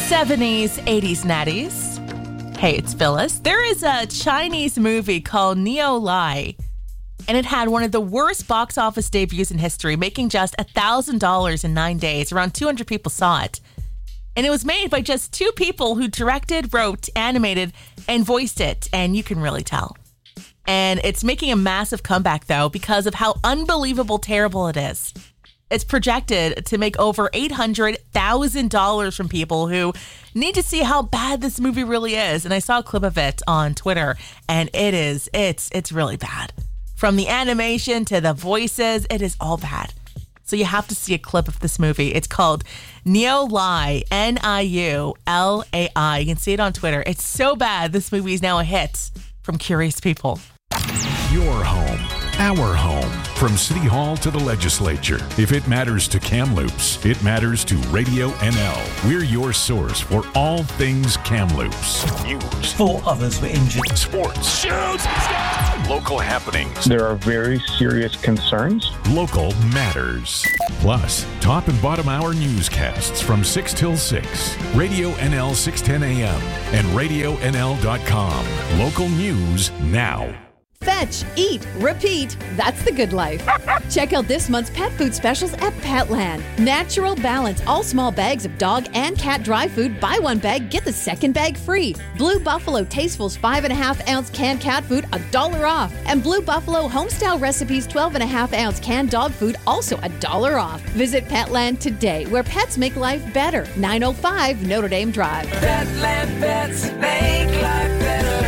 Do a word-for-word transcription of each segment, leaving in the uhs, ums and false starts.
seventies, eighties, nineties. Hey, it's Phyllis. There is a Chinese movie called Neo Lai, and it had one of the worst box office debuts in history, making just one thousand dollars in nine days. Around two hundred people saw it. And it was made by just two people who directed, wrote, animated, and voiced it, and you can really tell. And it's making a massive comeback, though, because of how unbelievable terrible it is. It's projected to make over eight hundred thousand dollars from people who need to see how bad this movie really is. And I saw a clip of it on Twitter, and it is, it's, it's really bad. From the animation to the voices, it is all bad. So you have to see a clip of this movie. It's called Neo Lai, N I U L A I. You can see it on Twitter. It's so bad, this movie is now a hit from curious people. Your home, our home. From City Hall to the legislature. If it matters to Kamloops, it matters to Radio N L. We're your source for all things Kamloops. News. Four others were injured. Sports. Shoots! Local happenings. There are very serious concerns. Local matters. Plus, top and bottom hour newscasts from six till six. Radio N L six ten A M and radio N L dot com. Local news now. Fetch, eat, repeat. That's the good life. Check out this month's pet food specials at Petland. Natural Balance. All small bags of dog and cat dry food. Buy one bag, get the second bag free. Blue Buffalo Tastefuls five and a half ounce canned cat food, a dollar off. And Blue Buffalo Homestyle Recipes twelve and a half ounce canned dog food, also a dollar off. Visit Petland today, where pets make life better. nine oh five Notre Dame Drive. Petland pets make life better.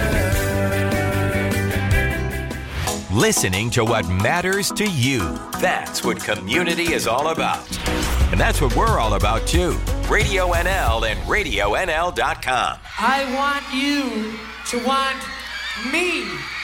Listening to what matters to you. That's what community is all about. And that's what we're all about, too. Radio N L and radio N L dot com. I want you to want me.